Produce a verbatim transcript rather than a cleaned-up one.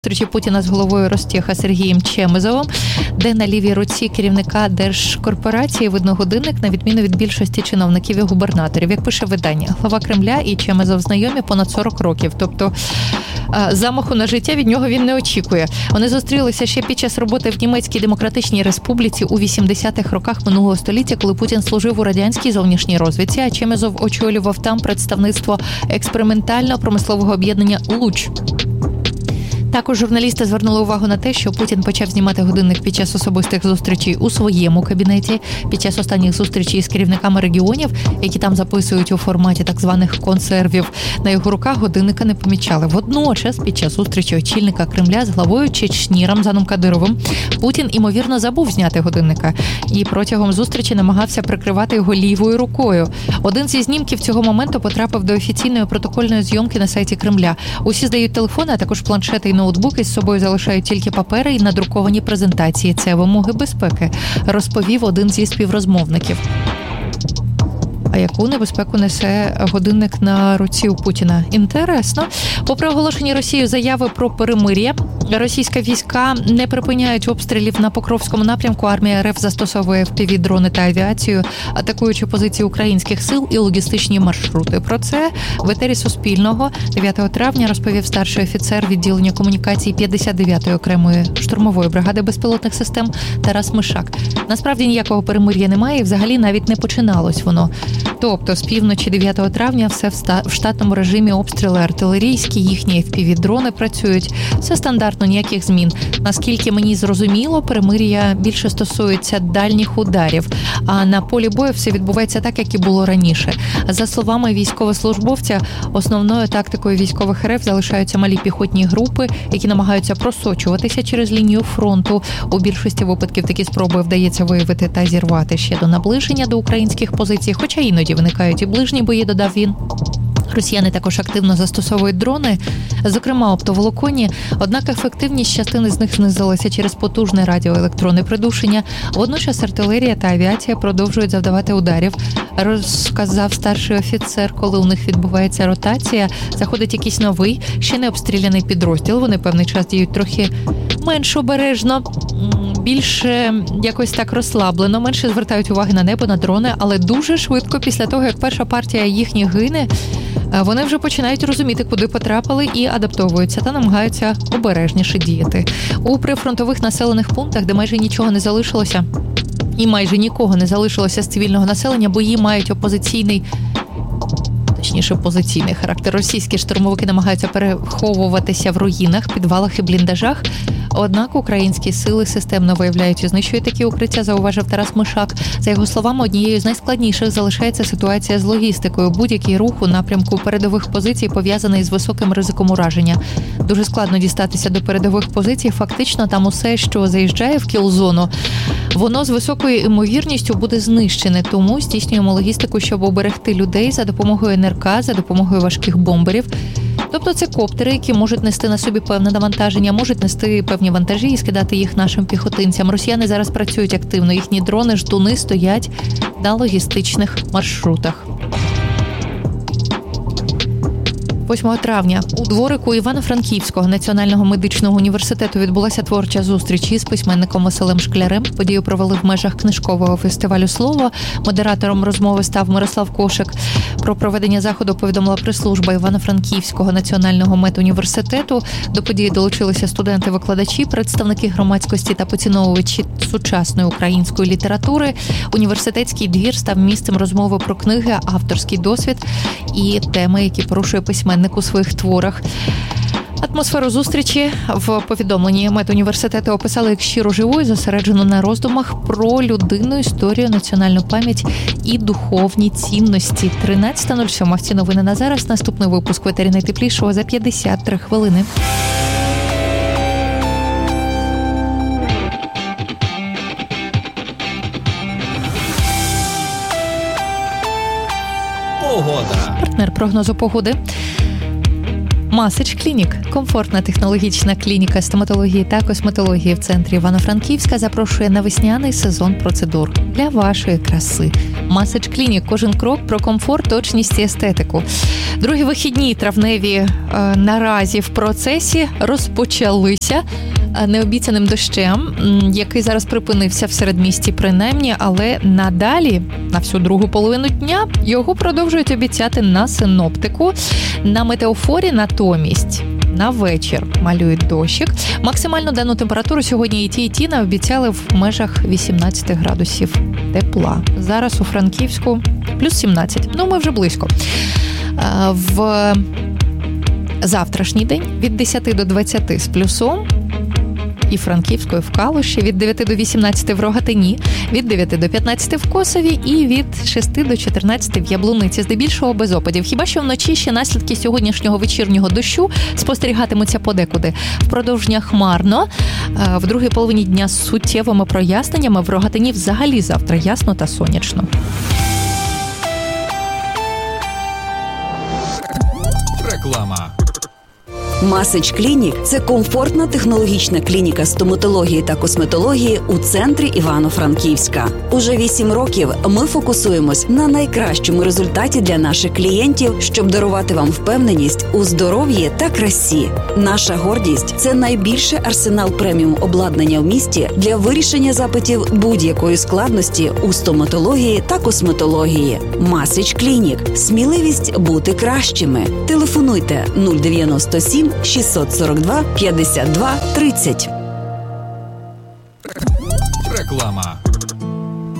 Зустрічі Путіна з головою Ростеха Сергієм Чемезовим, де на лівій руці керівника держкорпорації видно годинник, на відміну від більшості чиновників і губернаторів. Як пише видання, глава Кремля і Чемезов знайомі понад сорок років, тобто замаху на життя від нього він не очікує. Вони зустрілися ще під час роботи в Німецькій Демократичній Республіці у вісімдесятих роках минулого століття, коли Путін служив у радянській зовнішній розвідці, а Чемезов очолював там представництво експериментального промислового об'єднання «Луч». Також журналісти звернули увагу на те, що Путін почав знімати годинник під час особистих зустрічей у своєму кабінеті, під час останніх зустрічей з керівниками регіонів, які там записують у форматі так званих консервів. На його руках годинника не помічали. Водночас, під час зустрічі очільника Кремля з главою Чечні Рамзаном Кадировим, Путін, імовірно, забув зняти годинника і протягом зустрічі намагався прикривати його лівою рукою. Один зі знімків цього моменту потрапив до офіційної протокольної зйомки на сайті Кремля. Усі здають телефони, а також планшети і ноутбуки, з собою залишають тільки папери і надруковані презентації. Це вимоги безпеки, розповів один зі співрозмовників. А яку небезпеку несе годинник на руці у Путіна? Інтересно. Попри оголошені Росією заяви про перемир'я, російські війська не припиняють обстрілів на Покровському напрямку. Армія РФ застосовує еф пі ві-дрони та авіацію, атакуючи позиції українських сил і логістичні маршрути. Про це в етері Суспільного дев'ятого травня розповів старший офіцер відділення комунікацій п'ятдесят дев'ятої окремої штурмової бригади безпілотних систем Тарас Мишак. Насправді ніякого перемир'я немає і взагалі навіть не починалось воно. Тобто з півночі дев'ятого травня все в штатному режимі, обстріли артилерійські, їхні еф пі ві-дрони працюють. Все стандартно, ніяких змін. Наскільки мені зрозуміло, перемир'я більше стосується дальніх ударів, а на полі бою все відбувається так, як і було раніше. За словами військовослужбовця, основною тактикою військових РФ залишаються малі піхотні групи, які намагаються просочуватися через лінію фронту. У більшості випадків такі спроби вдається виявити та зірвати ще до наближення до українських позицій, хоча іноді виникають і ближні бої, додав він. Росіяни також активно застосовують дрони, зокрема оптоволоконні, однак ефективність частини з них знизилася через потужне радіоелектронне придушення. Водночас артилерія та авіація продовжують завдавати ударів, розказав старший офіцер. Коли у них відбувається ротація, заходить якийсь новий, ще не обстріляний підрозділ. Вони певний час діють трохи менш обережно, більше якось так розслаблено, менше звертають уваги на небо, на дрони, але дуже швидко після того, як перша партія їхніх гине, вони вже починають розуміти, куди потрапили, і адаптовуються та намагаються обережніше діяти. У прифронтових населених пунктах, де майже нічого не залишилося, і майже нікого не залишилося з цивільного населення, бої мають опозиційний точніше позиційний характер. Російські штурмовики намагаються переховуватися в руїнах, підвалах і бліндажах. Однак українські сили системно виявляють і знищують такі укриття, зауважив Тарас Мишак. За його словами, однією з найскладніших залишається ситуація з логістикою. Будь-який рух у напрямку передових позицій пов'язаний з високим ризиком ураження. Дуже складно дістатися до передових позицій. Фактично там усе, що заїжджає в кіл-зону, воно з високою ймовірністю буде знищене. Тому здійснюємо логістику, щоб оберегти людей за допомогою ен ер ка, за допомогою важких бомберів. Тобто це коптери, які можуть нести на собі певне навантаження, можуть нести певні вантажі і скидати їх нашим піхотинцям. Росіяни зараз працюють активно. Їхні дрони, ждуни стоять на логістичних маршрутах. восьмого травня у дворику Івано-Франківського національного медичного університету відбулася творча зустріч із письменником Василем Шклярем. Подію провели в межах книжкового фестивалю «Слово». Модератором розмови став Мирослав Кошик. Про проведення заходу повідомила прес-служба Івано-Франківського національного медуніверситету. До події долучилися студенти-викладачі, представники громадськості та поціновувачі сучасної української літератури. Університетський двір став місцем розмови про книги, авторський досвід і теми, які порушує письменник у своїх творах. Атмосферу зустрічі в повідомленні медуніверситету описали як щиро живу і зосереджену на роздумах про людину, історію, національну пам'ять і духовні цінності. тринадцята нуль сьом. Ці новини на зараз. Наступний випуск в етері найтеплішого за п'ятдесят три хвилини. Погода. Партнер прогнозу погоди. Масич Клінік – комфортна технологічна клініка стоматології та косметології в центрі Івано-Франківська запрошує на весняний сезон процедур для вашої краси. Масич Клінік – кожен крок про комфорт, точність і естетику. Другі вихідні травневі е, наразі в процесі розпочалися необіцяним дощем, який зараз припинився в середмісті принаймні, але надалі, на всю другу половину дня, його продовжують обіцяти на синоптику. На метеофорі натомість на вечір малюють дощик. Максимальну денну температуру сьогодні і ті, і ті наобіцяли в межах вісімнадцять градусів тепла. Зараз у Франківську плюс сімнадцять. Ну, ми вже близько. В завтрашній день від десяти до двадцяти з плюсом і Франківської в Калуші, від дев'яти до вісімнадцяти в Рогатині, від дев'яти до п'ятнадцяти в Косові і від шести до чотирнадцяти в Яблуниці, здебільшого без опадів. Хіба що вночі ще наслідки сьогоднішнього вечірнього дощу спостерігатимуться подекуди. Впродовж дня хмарно, в другій половині дня з суттєвими проясненнями, в Рогатині взагалі завтра ясно та сонячно. Реклама. Масич Клінік – це комфортна технологічна клініка стоматології та косметології у центрі Івано-Франківська. Уже вісім років ми фокусуємось на найкращому результаті для наших клієнтів, щоб дарувати вам впевненість у здоров'ї та красі. Наша гордість – це найбільший арсенал преміум обладнання в місті для вирішення запитів будь-якої складності у стоматології та косметології. Масич Клінік – сміливість бути кращими. Телефонуйте нуль дев'яносто сім шістсот сорок два п'ятдесят два тридцять. Реклама.